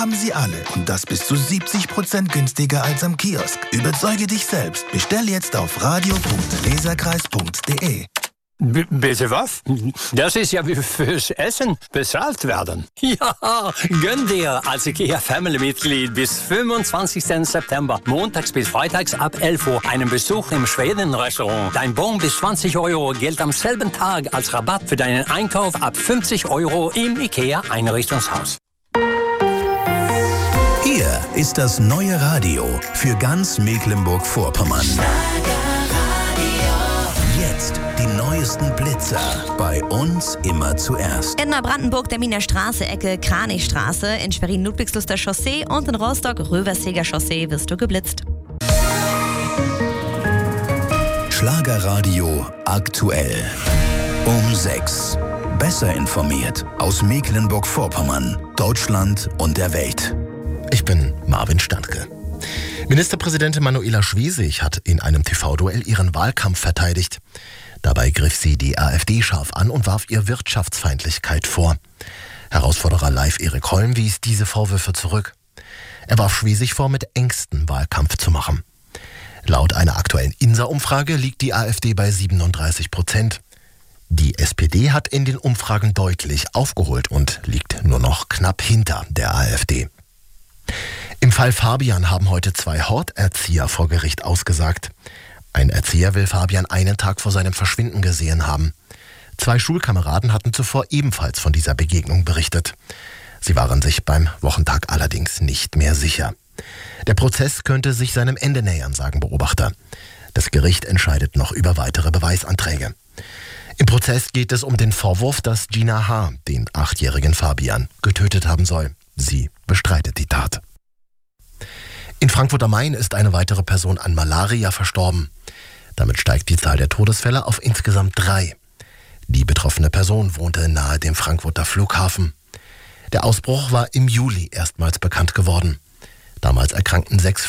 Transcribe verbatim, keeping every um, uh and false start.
Haben sie alle und das bis zu siebzig Prozent günstiger als am Kiosk. Überzeuge dich selbst. Bestell jetzt auf radio punkt leserkreis punkt de. B- bitte was? Das ist ja wie fürs Essen bezahlt werden. Ja, gönn dir als IKEA Family-Mitglied bis fünfundzwanzigsten September, montags bis freitags ab elf Uhr, einen Besuch im Schweden-Restaurant. Dein Bon bis zwanzig Euro gilt am selben Tag als Rabatt für deinen Einkauf ab fünfzig Euro im IKEA-Einrichtungshaus. Hier ist das neue Radio für ganz Mecklenburg-Vorpommern. Jetzt die neuesten Blitzer. Bei uns immer zuerst. In Neubrandenburg der Miner Straße, Ecke Kranichstraße, in Schwerin-Ludwigsluster Chaussee und in Rostock Röversheger Chaussee wirst du geblitzt. Schlagerradio aktuell. Um sechs. Besser informiert aus Mecklenburg-Vorpommern, Deutschland und der Welt. Ich bin Marvin Standke. Ministerpräsidentin Manuela Schwesig hat in einem T V-Duell ihren Wahlkampf verteidigt. Dabei griff sie die AfD scharf an und warf ihr Wirtschaftsfeindlichkeit vor. Herausforderer Live Erik Holm wies diese Vorwürfe zurück. Er warf Schwesig vor, mit Ängsten Wahlkampf zu machen. Laut einer aktuellen INSA-Umfrage liegt die AfD bei siebenunddreißig Prozent. Die S P D hat in den Umfragen deutlich aufgeholt und liegt nur noch knapp hinter der AfD. Im Fall Fabian haben heute zwei Horterzieher vor Gericht ausgesagt. Ein Erzieher will Fabian einen Tag vor seinem Verschwinden gesehen haben. Zwei Schulkameraden hatten zuvor ebenfalls von dieser Begegnung berichtet. Sie waren sich beim Wochentag allerdings nicht mehr sicher. Der Prozess könnte sich seinem Ende nähern, sagen Beobachter. Das Gericht entscheidet noch über weitere Beweisanträge. Im Prozess geht es um den Vorwurf, dass Gina H. den achtjährigen Fabian getötet haben soll. Sie bestreitet die Tat. In Frankfurt am Main ist eine weitere Person an Malaria verstorben. Damit steigt die Zahl der Todesfälle auf insgesamt drei. Die betroffene Person wohnte nahe dem Frankfurter Flughafen. Der Ausbruch war im Juli erstmals bekannt geworden. Damals erkrankten sechs